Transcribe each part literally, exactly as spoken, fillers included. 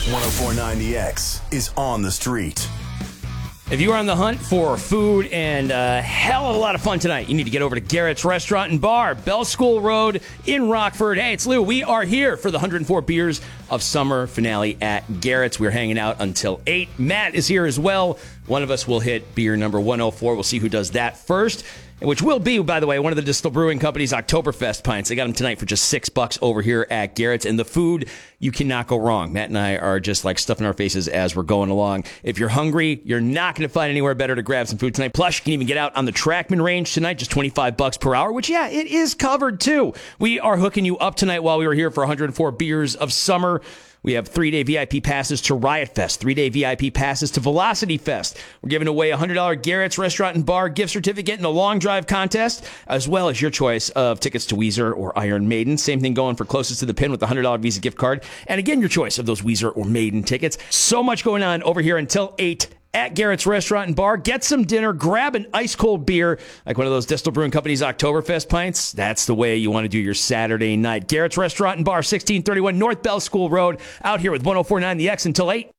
one oh four point nine The X is on the street. If you are on the hunt for food and a hell of a lot of fun tonight, you need to get over to Garrett's Restaurant and Bar, Bell School Road in Rockford. Hey, it's Lou. We are here for the one hundred four Beers of Summer finale at Garrett's. We're hanging out until eight. Matt is here as well. One of us will hit beer number one oh four. We'll see who does that first, which will be, by the way, one of the Distill Brewing Company's Oktoberfest pints. They got them tonight for just six bucks over here at Garrett's. And the food, you cannot go wrong. Matt and I are just like stuffing our faces as we're going along. If you're hungry, you're not going to find anywhere better to grab some food tonight. Plus, you can even get out on the Trackman range tonight, just twenty-five bucks per hour, which, yeah, it is covered too. We are hooking you up tonight while we were here for one hundred four Beers of Summer. We have three-day V I P passes to Riot Fest, three-day V I P passes to Velocity Fest. We're giving away a one hundred dollars Garrett's Restaurant and Bar gift certificate in the long drive contest, as well as your choice of tickets to Weezer or Iron Maiden. Same thing going for closest to the pin with the one hundred dollars Visa gift card. And again, your choice of those Weezer or Maiden tickets. So much going on over here until eight at Garrett's Restaurant and Bar. Get some dinner, grab an ice-cold beer, like one of those Distill Brewing Company's Oktoberfest pints. That's the way you want to do your Saturday night. Garrett's Restaurant and Bar, sixteen thirty-one North Bell School Road, out here with one oh four point nine The X until eight.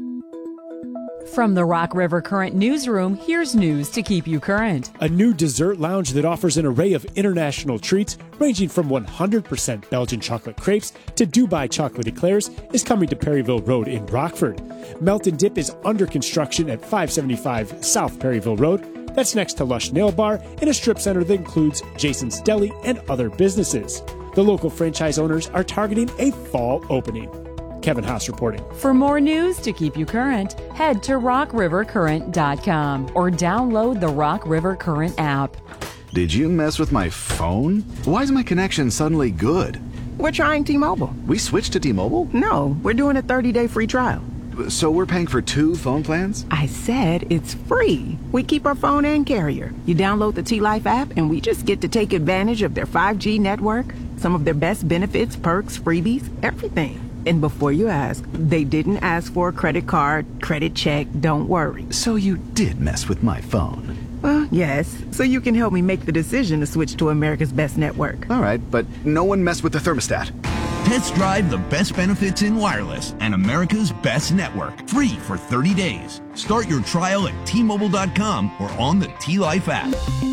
From the Rock River Current Newsroom, here's news to keep you current. A new dessert lounge that offers an array of international treats ranging from one hundred percent Belgian chocolate crepes to Dubai chocolate eclairs is coming to Perryville Road in Rockford. Melt and Dip is under construction at five seventy-five South Perryville Road. That's next to Lush Nail Bar in a strip center that includes Jason's Deli and other businesses. The local franchise owners are targeting a fall opening. Kevin Haas reporting. For more news to keep you current, head to rock river current dot com or download the Rock River Current app. Did you mess with my phone? Why is my connection suddenly good? We're trying T-Mobile. We switched to T-Mobile? No, we're doing a thirty-day free trial. So we're paying for two phone plans? I said it's free. We keep our phone and carrier. You download the T-Life app and we just get to take advantage of their five G network, some of their best benefits, perks, freebies, everything. And before you ask, they didn't ask for a credit card, credit check, don't worry. So you did mess with my phone? Well, yes, so you can help me make the decision to switch to America's best network. All right, but no one messed with the thermostat. Test drive the best benefits in wireless and America's best network. Free for thirty days. Start your trial at T Mobile dot com or on the T-Life app.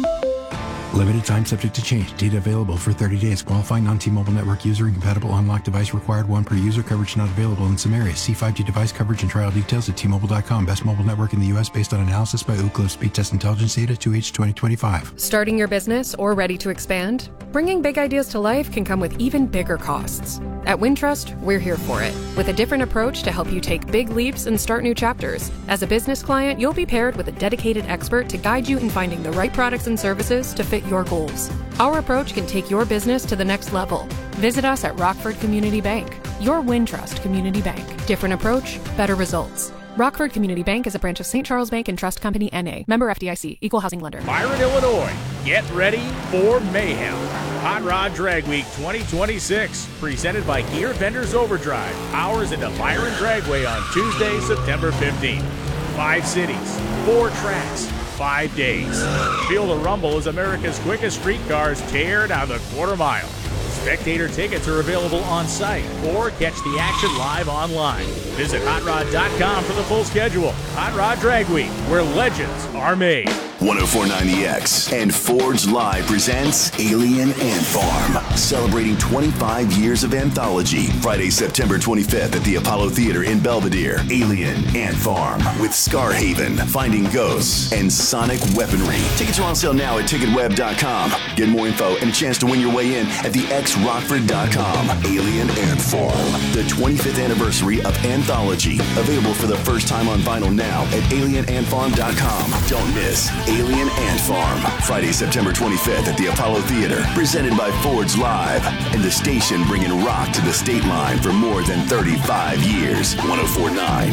Limited time subject to change. Data available for thirty days. Qualifying non-T Mobile network user. Incompatible unlocked device required. One per user. Coverage not available in some areas. See five G device coverage and trial details at T Mobile dot com. Best mobile network in the U S based on analysis by Ookla Speed Test Intelligence data two H twenty twenty-five. Starting your business or ready to expand? Bringing big ideas to life can come with even bigger costs. At Wintrust, we're here for it, with a different approach to help you take big leaps and start new chapters. As a business client, you'll be paired with a dedicated expert to guide you in finding the right products and services to fit your goals. Our approach can take your business to the next level. Visit us at Rockford Community Bank, your Wintrust Community Bank. Different approach, better results. Rockford Community Bank is a branch of Saint Charles Bank and Trust Company, N A Member F D I C, Equal Housing Lender. Byron, Illinois, get ready for mayhem. Hot Rod Drag Week twenty twenty-six, presented by Gear Vendors Overdrive. Hours into Byron Dragway on Tuesday, September fifteenth. Five cities, four tracks, five days. Feel the rumble as America's quickest street cars tear down the quarter mile. Spectator tickets are available on site or catch the action live online. Visit hot rod dot com for the full schedule. Hot Rod Drag Week, where legends are made. one oh four point nine The X and Forge Live presents Alien Ant Farm, celebrating twenty-five years of anthology. Friday, September twenty-fifth at the Apollo Theater in Belvedere. Alien Ant Farm with Scarhaven, Finding Ghosts, and Sonic Weaponry. Tickets are on sale now at ticket web dot com. Get more info and a chance to win your way in at the x rockford dot com. Alien Ant Farm, the twenty-fifth anniversary of anthology. Available for the first time on vinyl now at alien ant farm dot com. Don't miss Alien Ant Farm, Friday, September twenty-fifth at the Apollo Theater, presented by Forge Live, and the station bringing rock to the state line for more than thirty-five years. one oh four point nine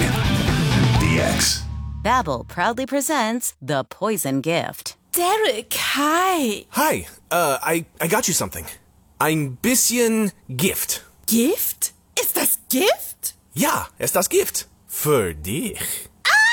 The X. Babbel proudly presents The Poison Gift. Derek, hi. Hi, uh, I, I got you something. Ein bisschen Gift. Gift? Ist das Gift? Ja, ist das Gift. Für dich.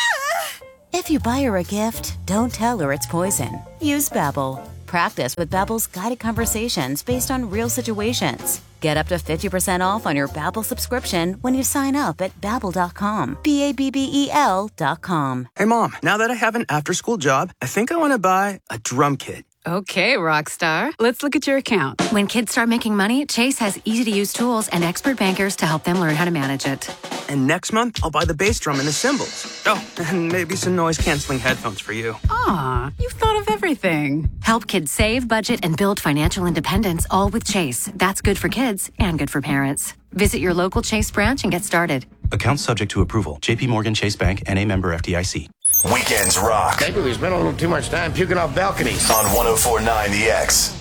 If you buy her a gift, don't tell her it's poison. Use Babbel. Practice with Babbel's guided conversations based on real situations. Get up to fifty percent off on your Babbel subscription when you sign up at babbel dot com. B A B B E L dot com. Hey, Mom, now that I have an after-school job, I think I want to buy a drum kit. Okay, Rockstar. Let's look at your account. When kids start making money, Chase has easy-to-use tools and expert bankers to help them learn how to manage it. And next month, I'll buy the bass drum and the cymbals. Oh, and maybe some noise-canceling headphones for you. Aw, you've thought of everything. Help kids save, budget, and build financial independence, all with Chase. That's good for kids and good for parents. Visit your local Chase branch and get started. Account subject to approval. J P Morgan Chase Bank N A member F D I C. Weekends rock. Maybe we spent a little too much time puking off balconies. On one oh four point nine The X.